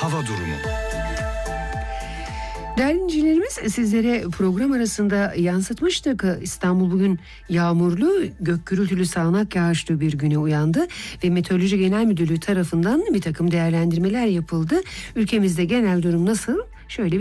hava durumu. Değerli dinleyicilerimiz, sizlere program arasında yansıtmıştık. İstanbul bugün yağmurlu, gök gürültülü, sağanak yağışlı bir güne uyandı ve Meteoroloji Genel Müdürlüğü tarafından bir takım değerlendirmeler yapıldı. Ülkemizde genel durum nasıl? Şöyle bir